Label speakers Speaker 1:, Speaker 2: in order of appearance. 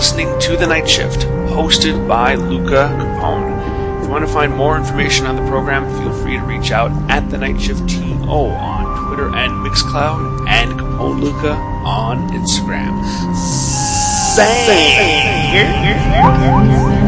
Speaker 1: listening to The Night Shift, hosted by Luca Capone. If you want to find more information on the program, feel free to reach out at The Night Shift TO on Twitter and Mixcloud, and Capone Luca on Instagram. Bang!